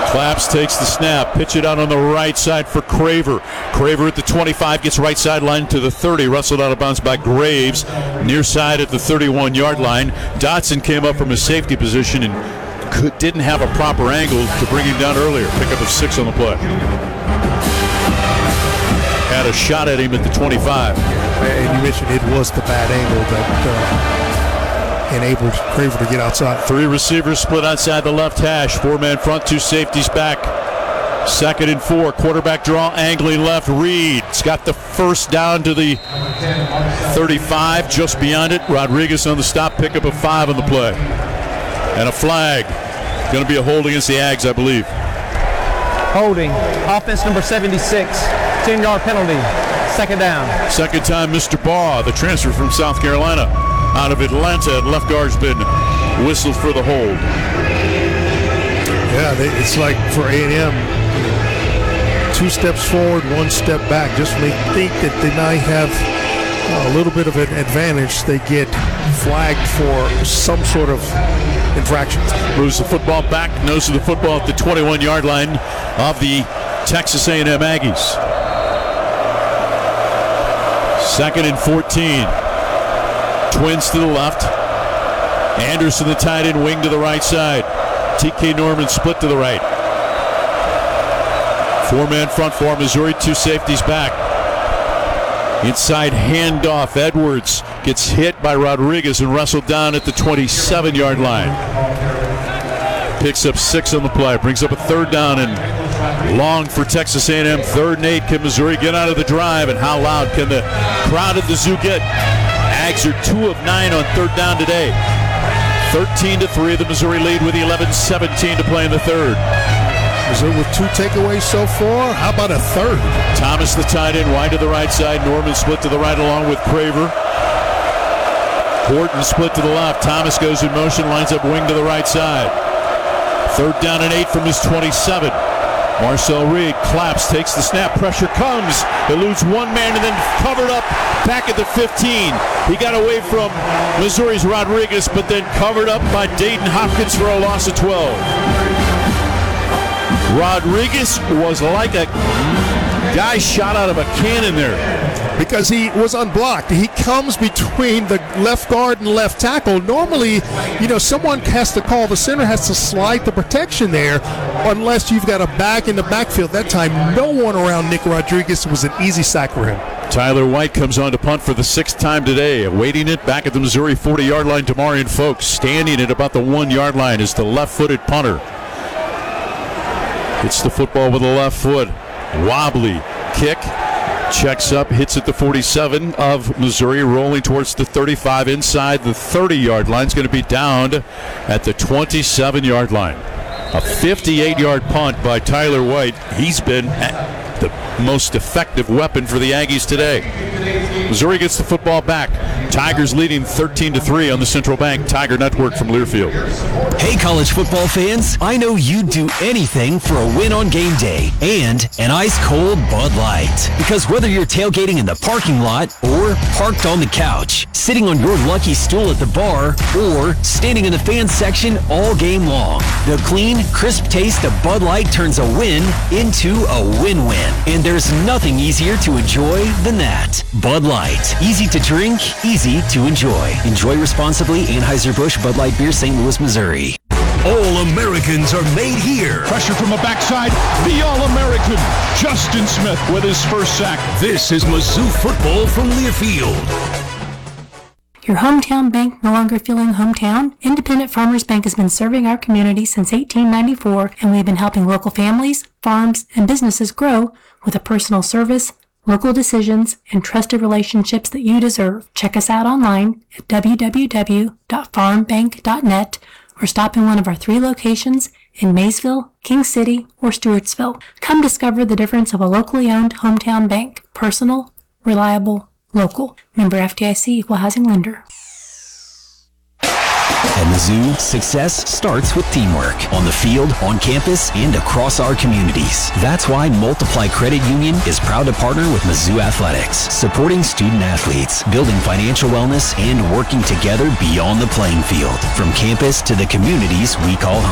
Claps takes the snap. Pitch it out on the right side for Craver. Craver at the 25 gets right sideline to the 30. Wrestled out of bounds by Graves. Near side at the 31-yard line. Dotson came up from his safety position and didn't have a proper angle to bring him down earlier. Pickup of 6 on the play. Had a shot at him at the 25. And you mentioned it was the bad angle that enabled Craver to get outside. 3 receivers split outside the left hash. 4-man front, 2 safeties back. 2nd and 4. Quarterback draw, angling left. Reed's got the first down to the 35. Just beyond it, Rodriguez on the stop. Pickup of 5 on the play. And a flag. Going to be a hold against the Ags, I believe. Holding. Offense number 76. 10-yard penalty. 2nd down. Second time Mr. Baugh, the transfer from South Carolina, out of Atlanta. Left guard's been whistled for the hold. Yeah, it's like for A&M, 2 steps forward, 1 step back. Just when they think that they might have a little bit of an advantage, they get flagged for some sort of infraction. Moves the football back, nose of the football at the 21-yard line of the Texas A&M Aggies. 2nd and 14. Twins to the left. Anderson, the tight end, wing to the right side. TK Norman split to the right. 4-man front for Missouri, 2 safeties back. Inside handoff. Edwards gets hit by Rodriguez and wrestled down at the 27-yard line. Picks up 6 on the play. Brings up a 3rd down and long for Texas A&M. 3rd and 8. Can Missouri get out of the drive? And how loud can the crowd at the zoo get? Ags are 2 of 9 on 3rd down today. 13-3, the Missouri lead with 11:17 to play in the 3rd. Missouri with 2 takeaways so far. How about a 3rd? Thomas, the tight end, wide to the right side. Norman split to the right along with Craver. Horton split to the left. Thomas goes in motion, lines up wing to the right side. 3rd down and 8 from his 27. Marcel Reed claps, takes the snap, pressure comes, eludes 1 man and then covered up back at the 15. He got away from Missouri's Rodriguez, but then covered up by Dayton Hopkins for a loss of 12. Rodriguez was like a guy shot out of a cannon there. Because he was unblocked. He comes between the left guard and left tackle. Normally, someone has to call. The center has to slide the protection there unless you've got a back in the backfield. That time, no one around Nick Rodriguez. It was an easy sack for him. Tyler White comes on to punt for the 6th time today. Awaiting it back at the Missouri 40-yard line. Damarian Folks standing at about the 1-yard line is the left-footed punter. Hits the football with the left foot. Wobbly kick. Checks up, hits at the 47 of Missouri, rolling towards the 35 inside the 30-yard line. It's going to be downed at the 27-yard line. A 58-yard punt by Tyler White. He's been the most effective weapon for the Aggies today. Missouri gets the football back. Tigers leading 13-3 on the Central Bank Tiger Network from Learfield. Hey, college football fans, I know you'd do anything for a win on game day and an ice-cold Bud Light. Because whether you're tailgating in the parking lot or parked on the couch, sitting on your lucky stool at the bar, or standing in the fan section all game long, the clean, crisp taste of Bud Light turns a win into a win-win. And there's nothing easier to enjoy than that. Bud Light. Easy to drink, easy to enjoy. Enjoy responsibly. Anheuser-Busch Bud Light Beer, St. Louis, Missouri. All Americans are made here. Pressure from the backside. The All-American, Justin Smith with his first sack. This is Mizzou football from Learfield. Your hometown bank no longer feeling hometown? Independent Farmers Bank has been serving our community since 1894, and we've been helping local families, farms, and businesses grow with a personal service, local decisions, and trusted relationships that you deserve. Check us out online at www.farmbank.net or stop in one of our 3 locations in Maysville, King City, or Stewartsville. Come discover the difference of a locally owned hometown bank. Personal, reliable, local. Member FDIC, Equal Housing Lender. At Mizzou, success starts with teamwork on the field, on campus, and across our communities. That's why Multiply Credit Union is proud to partner with Mizzou Athletics, supporting student athletes, building financial wellness, and working together beyond the playing field, from campus to the communities we call home.